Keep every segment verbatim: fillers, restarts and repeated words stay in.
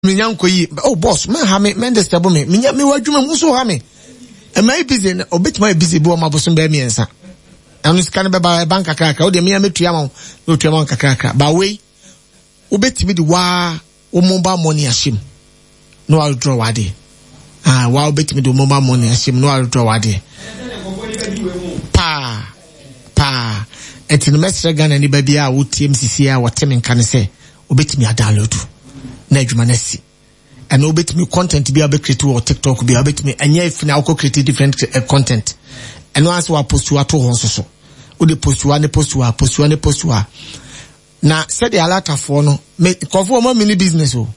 minyanko yi oh boss man ha me men disturb me minya me wadwuma mu so ha me am I busy na obet my busy bo ma boso be miensa anu sika ne be ba bank akaka o de me metua ma no tua ma kakaka ba we obet mi di wa o mobile money ashim no I'll draw wade ah wa obet mi di mobile money ashim no I'll draw wade pa pa enti no mesre Ghana ni ba bia wo T M C C a wo temen kan se obet mi download na adwuma na si and obet me content be able create or TikTok be able me anya if na go create different uh, content and once we post to ato ho so so we dey post one post one post one post one na said the alata for no me confirm mo mini business o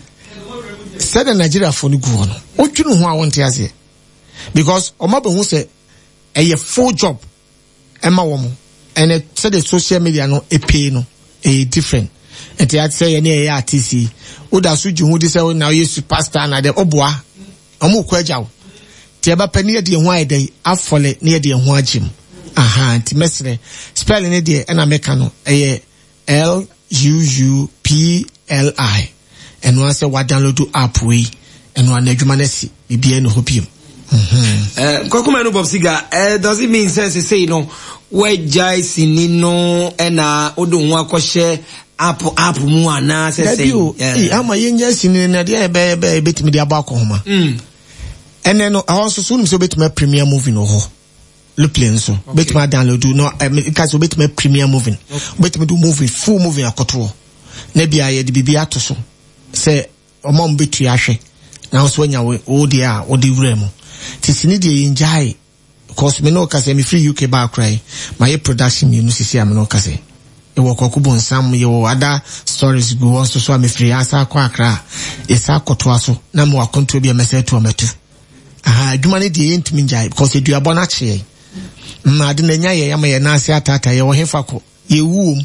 said the Nigeria for no go no o twunu ho a won te ase because o ma be hu say a full job ema wo mo and said the social media no e pay no e different. And I say any A R T C. Oda suju hu say now you superstar na de oboa. Omo kwaja. Ti eba pani e de ho ayde afole na de ho agim. Aha, nti mesre spelling e de na meka no eye L U U P L I. And one say wa download app we and one adwuma na si bibia no hopium. Mhm. Eh kokuma no Bob Siga, eh does it mean say say you know we jai sinino ena odo ho akɔhye app app mu ana say say eh ama yenja sinino na de be be betimi de abako homa mm ene no ahonso so so betimi premier movie no ho le play so betimi download no because betimi premier movie betimi do movie full movie akoto na bia ye de bibia to so say omom betu ahwe na so anya we o de a o de wura mu tisini de yenjai because me no kase me free U K ba cry my production you know sisi am no kase e wo kokubo nsam ye wo other stories go also so am free asa kwa akra esa koto aso na mo akonto bia message to ametu aha adwuma ne de yentimi njai because edu abona che ma de na nya ye yama ye na ase atata ye wo hefa ko ye wuom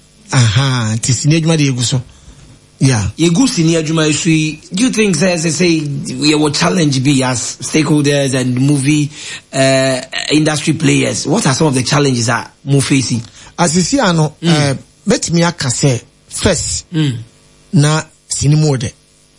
aha tisini adwuma de eguso yeah ye good senior juma issue. Do you think say say we will challenge be as stakeholders and movie uh, industry players? What are some of the challenges that move facing as you see ano eh bet me aka say first mm. na sinimo de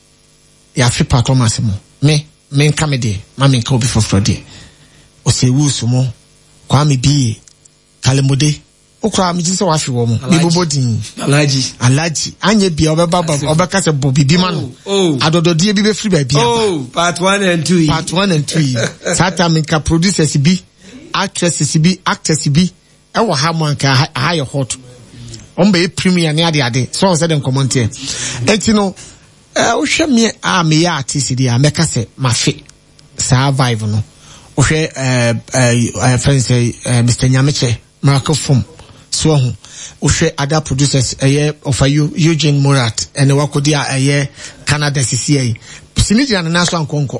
ya fi performance mo me me nka me de ma me nka obi for Friday o se wusu mo kwa me bi kalemode okra mi jise wa fi wo mo bi bobodin alaji alaji anye bia obeba obeka se bo bibi ma no adododie bi be free ba bia oh part one and two part one and two sata me ka producers bi actresses bi actors bi e wo ha mo nka high hot on be premier ne ade ade so on say dem comment here enti no eh o hwe me a me ya artist dia meka se mafe survive no o hwe eh eh friends eh Mister Nyameche Miracle Film so hu o hwe other producers eh of you Eugene Morat and wakodi eh Canada C C A sinidi na so ankonko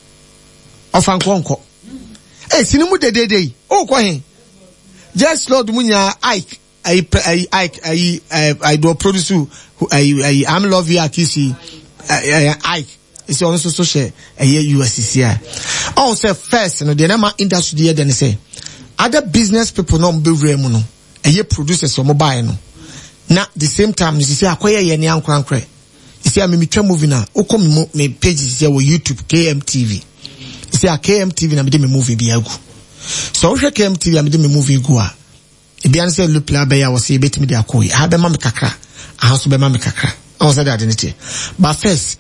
of ankonko eh sinimu dedede o ko hen just Lord munya Ike I I I I I do produce I I am love you akisi Ike it's also so share eh U S C C I on say first no the na industry there then say other business people no be remu no eye producers o mobile no na the same time you see akoye ye ne ankrankra you see me metwa movie na okom me page see wo YouTube K M T V you see a K M T V na me de me movie bi agu so wo K M T V na me de me movie gu a e bia say loop la be ya wo say betimi de akoyi ha be ma me kakra ha so be ma me kakra I was that identity but first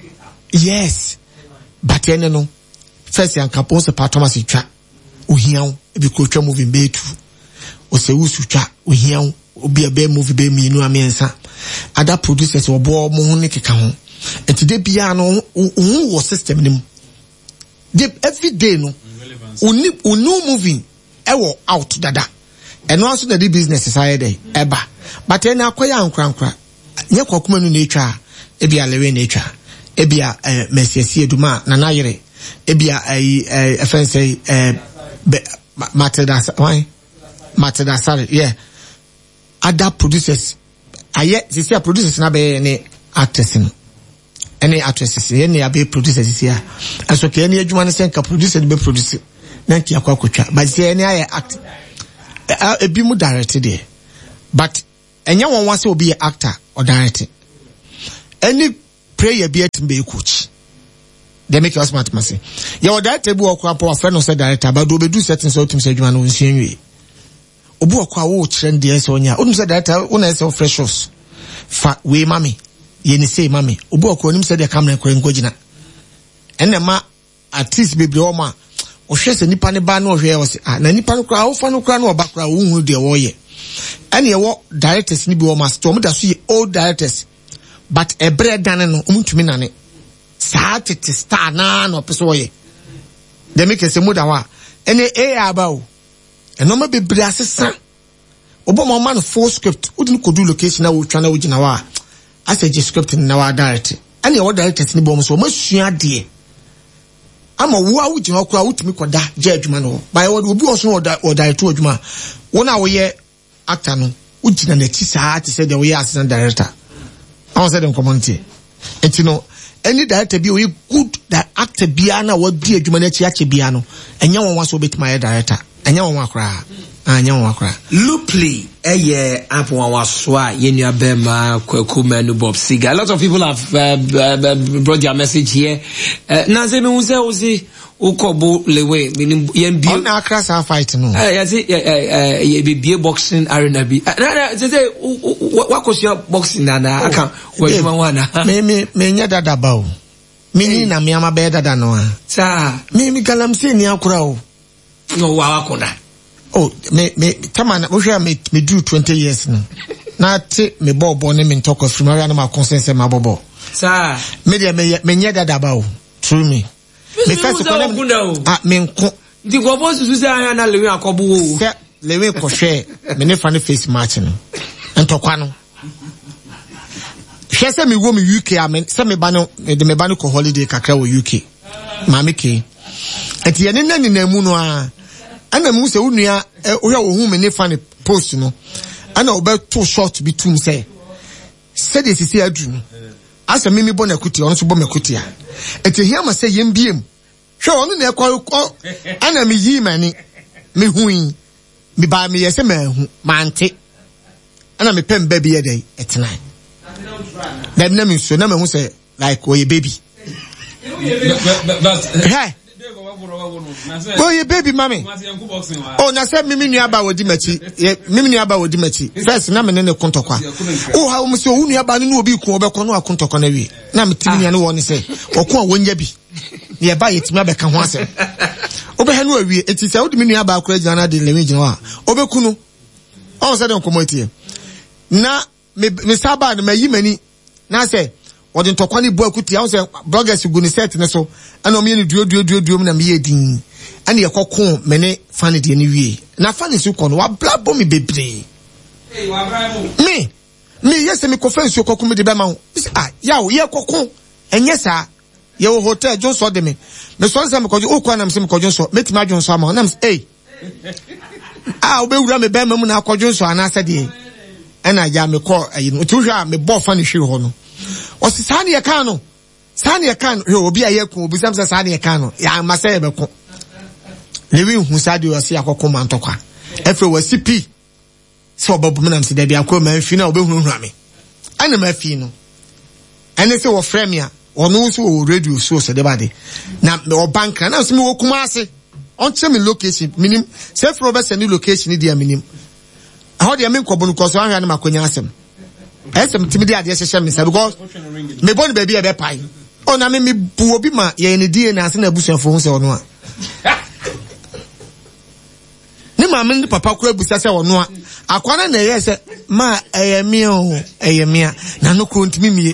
yes but ene no first yan kapon se pa Thomas twa ohian e bi ko twa movie be tu o se wusu twa ohian obi a be movie be mi nu amensa other producers obo mo ho ne keka ho enti de bia no hu wo system nim de every day no uni unu movie e wo out dada eno aso na the business side dey eba but ena akoya ankrankra nye kokuma nu na etwa e bia lewe na etwa e bia mesiasi eduma na na yere e bia eh efense eh Matilda why Matilda sorry yeah other producers aye they say producers na be any actors no any actresses any abe producers here aso ke any adwuma ne senka producer be produce na nti akwa kwatwa but say any aye act e bi mu direct there but enya won wase obi actor or director any prayer be at be coach. They make you smart masi. Your director bu okwa po friend no say director but do be do certain so tim say adwuma no nsienwe. Obu okwa wo trend dey say onya. Onu say director una say fresh shoes. Fa we mami. Ye ni say mami. Obu okwa onim say the camera ko ngogina. Ene ma at least be be o ma. O hwe se nipa ne ba no hwe o say ah na nipa no kra wo fa no kra no oba kra wo hu de wo ye. Ene ye wo directors ni bi wo ma storm da so ye old directors. But a bread dan no umutumi nane. Sa tete star na no peso ye. They make a muda wa. Ene e about. And no be bre asesa. Obo mo man full script. Udin ko do location na wo twa na wo gina wa. As a script na wa direct. Ene wo directors ni bo so mo sua de. Ama wo a wo gina kura wutumi koda je adwuma no. By wo obi wo so wo direct adwuma. Wo na wo ye actor no. Wo gina na ti sa ti say de wo ye assistant director. I was saying community. And you know, any director be we good that actor biana what be a humanity ache biano. And you want to be my director. And you want to cry. And you want to cry. Lupli, eh, yeah, Apple Waswa, Yenya Bema, Kwekume, Bob Siga. A lot of people have uh, brought their message here. Nazemi Uze Uzi, Ukobo Lewe, meaning Yen on our class are fighting. I say, eh, be boxing arena be. What was your boxing? Nana, I can't. Where you want? Me, me, me, nyada dabao. Me, na me, ama better than no. Sa, me, me, galamsi ni akurao. No, wakona. Oh, me, me, tamana, we me, me do twenty years now. Na te, me bo bo ne me talk of free, na ma consent ma bobo. Sa, me de me, me nyada dabao. True me. Me first of ah, me nko. Di go bo su se aya na lewe akobu wo. Se lewe ko hwe, me ne fa ne face match no. Entokwa no. Hwe se me wo me U K amen, se me ba no, de me ba no ko holiday kakra wo U K. Ma me ke. Eti ye ne nani na mu no a. Ana mu se unua wo hwe wo hu me ne fa ne post no. Ana oba to short bi tum say. Se de sisi adu no. Asa mimi bo na kuti, ono so bo me kuti a. Eti here ma say yem biem. Hwe ono na ekwa ana me yi mani. Me hui. Me ba me yese ma hu, ma ante. Ana me pem baby ye dey etna. Dem na me so na me hu say like oye baby. Hey. Oh, your baby, mommy. Oh, na say mimi nua ba wodi machi. Mimi nua ba wodi machi. First na me ne ne kontokwa. Oh, how me so nua ba no obi ku obekọ no akontokwa na wi. Na me timi nua no woni say, okọ a wonya bi. Ne ba yetimi abeka ho asem. Obeha no awie, enti say wodi nua ba akora gina na de lewe gina wa. Obeku no. Oh, say dem komotie. Na me me saba na mayi mani. Na say wodi ntokwa ni bo akuti ya say bloggers gu ni set ne so. Ana me ni duo duo duo duo na me yedin. Ani ekokon me ne fan de ni wie. Na fan su kono wa blabo me bebre. Eh wa blabo. Me. Me yes me ko fan su kokon me de be ma ho. Ah, ya wo ye kokon. Enye sa. Ye wo hotel Johnson de me. Me so nsa me ko o kwa na me se me ko Johnson. Meti ma Johnson ama. Na me eh. Ah, obe wura me be ma mu na ko Johnson ana sa de. Ana ya me ko ayi no. Tu hwa me bo fan hwe ho no. O si sa ne ye kan no. Sani ya kan yo obi aye ko obi samsa sani ya kan no ya masay be ko lewi hu sadi o se akoko mantokwa efe wasi pi so obabu menam se da bia ko ma fi na obehunu hu ame ana ma fi no ene se wo frame ya ono so o radio so se de bade na o bank na so me wo kuma ase on che me location minim se fro be se ni location dia minim how dia me nkobunu ko so anhwa na makonya asem esem timidi ade hye me say because me born baby e be pai. Oh, na me me bu obi ma ye ne die na ase na abusuafo hu se ono a. Ni ma me ni papa kura busa se ono a. Akwana na ye se ma eyemi o, eyemi a na no kro ntimi mie.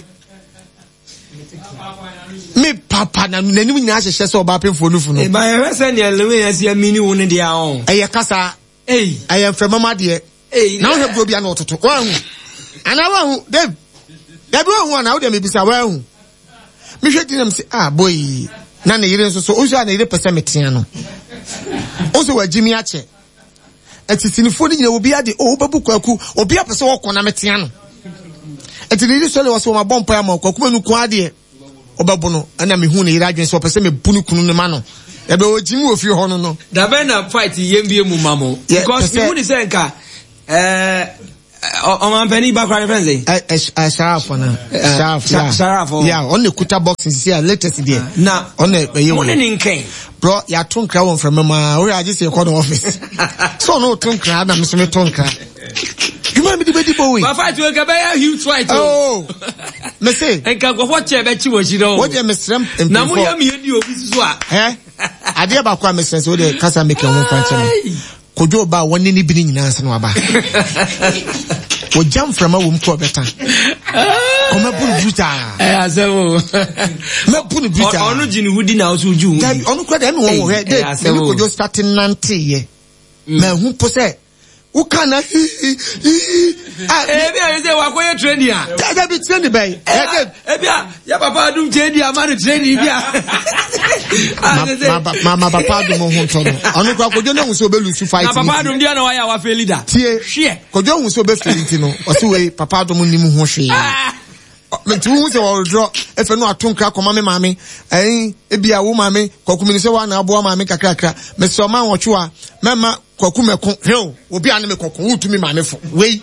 Me papa na nanim nya hye se oba pemfo nufu no. E ba ye se ne lewe ya se mini wo ne dia on. Eye kasa. Eh, eye mfre mama de. Eh, na wo hebro bia na ototo. Wa hu. Ana wa hu, Dave. Dave wa hu na wo de me bisa wa hu. Me hwe dinam se ah boy na ne yire nso so o so na yire pese metia no o so wa jimi ache etisinifo ni nyina obi ade o babu kwaku obi apese wo kona metia no eti ni so le wo so ma bompa ya ma kwaku manu kwa ade o babu no ana me hu ne yire adwen so pese me bunu kunu ne ma no ya be o jimi ofi ho no no da be na fight yembie mu mamo because me hu ni se nka eh on my penny back right friends. A sharp on a sharp, sharp. Yeah, on the Kuta box is here latest there. Now, on the morning came. Bro, ya tun crown from Mama, or I just say corner office. So no tun crown, I'm Mister Tonka. You remember the baby boy? My fight will get a huge fight. Oh, Messay, and can go watch a bet you was, you know, what you miss them. Now, we are me and you. Eh? I did about Kwame sense with the Casa making one function. Could you about one in evening in answer? We jump from a womb for better. Come up with Buta. Eh, so, not put Buta. Origin who didn't know who you. On quite anyone who had that. So, we just starting ninety. Man, who possess. Who can I? I say, what are you training? That be training by. Yeah, Papa, do training. I'm not training. Mama, Papa, do more home. On the crowd, you know, so be to fight. Papa, don't know why I was a leader. Here, could you so be Filipino or so way, Papa, don't know who she but two will draw if I know a tunka, come, mammy, eh, it be a woman, Kokumin, so one, I'll boy, mammy, cracker, Mister Man, what you are, Mamma. Kokuma hill will be anime koku to me, my way.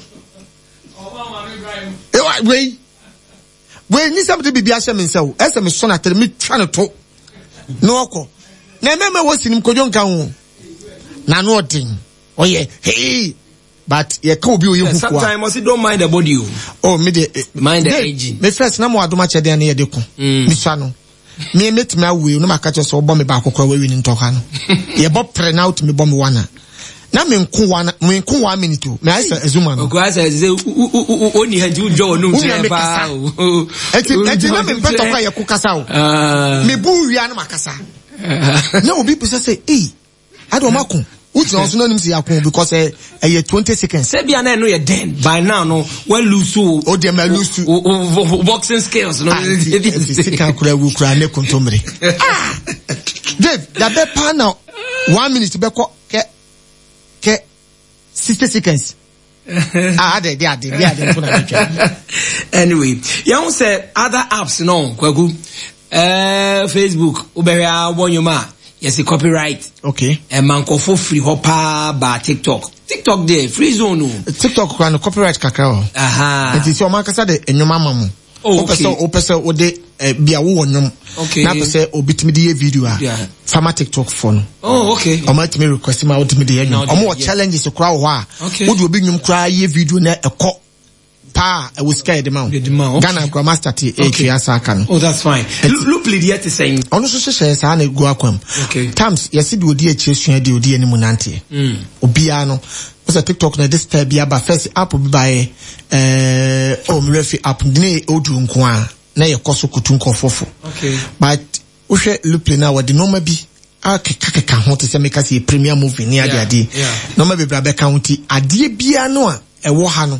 Way. When you somebody be a seven so, as a son at me trying to talk. No, ko. Now, remember what's in Kojon Town. Now, nothing. Oh, yeah, hey. But yeah, could be you. Sometimes you don't mind the body. Oh, me the mind the aging. Me first, no more do much than near the co. Missano. Me met my will no matter so bomb back or we in Tokano. Ye bob train out me bomb one. Na me nku wana me nku one minute o. Me asa azuma no. Ogo asa ze oni haju jo no nche ba. Eti eti na me peto kwa ye kukasa o. Me bu wi ana makasa. Na obi pese say, "Eh, ado makun." Which also no nimsi yakun because eh eh twenty seconds. Say bia na no ye den. By now no when lose so o dem lose to boxing skills no. Esi kan kura wu kura ne kontomre. Dave, da be pa now one minute be ko ke ke sixty seconds. Ah, they they they they anyway, you say other apps no kwagu eh Facebook ubehia wonyoma. Yes, a copyright. Okay. And man ko for free hopper by TikTok. TikTok there, free zone. TikTok can copyright kakao. Aha. It is your man kasa de enyoma mamu. Oh, okay. Opesa opesa ode bia wo wonyom. Okay. Na pese obitimi de video a. Yeah. Farmer TikTok phone. Oh, okay. O might me request ma obitimi de enyom. Omo challenges kra wo ha. Okay. Wo de obi nyom kra ye video na ekọ. Pa, I was scared the man. Ghana Grandmaster T H Yasakan. Oh, that's fine. Look, Lydia is saying. On also says, I go aquam. Okay. Times, yes, it would be a chase, you do the animunanti. Obiano. Was a TikTok na this time, but first up by, uh, oh, Murphy up, ne, Odun Kwan, na your coso kutunko fofo. Okay. But, Ushe Luple now, what the normal be. Ah, kaka kan hote se make us a premium movie near the idea. No maybe Brabe County, a dear biano, a wahano.